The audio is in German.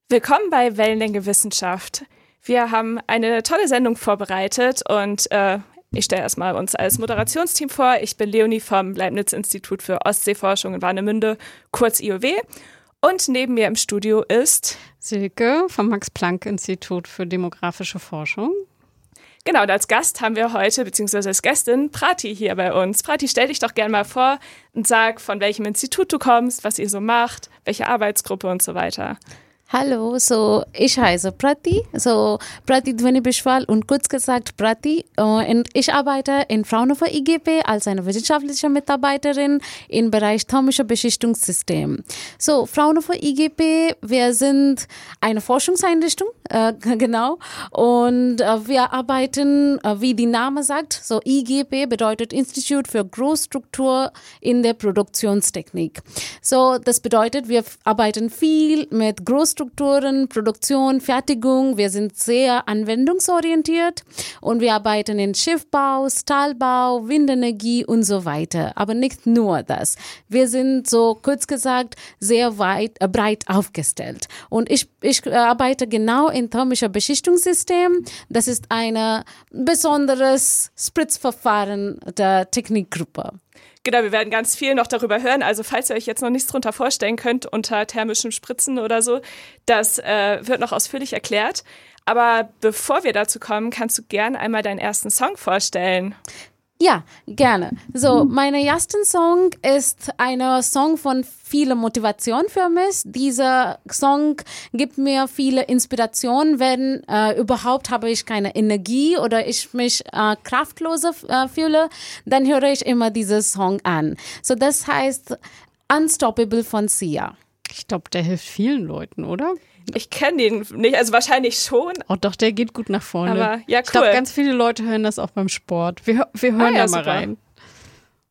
Willkommen bei Wellenlänge Wissenschaft. Wir haben eine tolle Sendung vorbereitet und ich stelle erstmal uns als Moderationsteam vor. Ich bin Leonie vom Leibniz-Institut für Ostseeforschung in Warnemünde, kurz IOW. Und neben mir im Studio ist Silke vom Max-Planck-Institut für demografische Forschung. Genau, und als Gast haben wir heute, beziehungsweise als Gästin, Prati hier bei uns. Prati, stell dich doch gerne mal vor und sag, von welchem Institut du kommst, was ihr so macht, welche Arbeitsgruppe und so weiter. Hallo, ich heiße Prati, Prati Dhwani Bishwal und kurz gesagt Prati. Und ich arbeite in Fraunhofer IGP als eine wissenschaftliche Mitarbeiterin im Bereich thermischer Beschichtungssystem. Fraunhofer IGP, wir sind eine Forschungseinrichtung, genau, und wir arbeiten, wie die Name sagt, IGP bedeutet Institut für Großstruktur in der Produktionstechnik. Das bedeutet, wir arbeiten viel mit Großstrukturen, Produktion, Fertigung. Wir sind sehr anwendungsorientiert und wir arbeiten in Schiffbau, Stahlbau, Windenergie und so weiter. Aber nicht nur das. Wir sind kurz gesagt sehr breit aufgestellt. Und ich arbeite genau in thermischer Beschichtungssystem. Das ist ein besonderes Spritzverfahren der Technikgruppe. Genau, wir werden ganz viel noch darüber hören. Also falls ihr euch jetzt noch nichts drunter vorstellen könnt unter thermischen Spritzen oder so, das wird noch ausführlich erklärt. Aber bevor wir dazu kommen, kannst du gerne einmal deinen ersten Song vorstellen. Ja, gerne. Mein erster Song ist ein Song von viel Motivation für mich. Dieser Song gibt mir viele Inspiration, wenn überhaupt habe ich keine Energie oder ich mich kraftloser fühle, dann höre ich immer diesen Song an. Das heißt Unstoppable von Sia. Ich glaube, der hilft vielen Leuten, oder? Ich kenne den nicht, also wahrscheinlich schon. Oh doch, der geht gut nach vorne. Aber ja, cool. Ich glaube, ganz viele Leute hören das auch beim Sport. Wir hören da mal rein.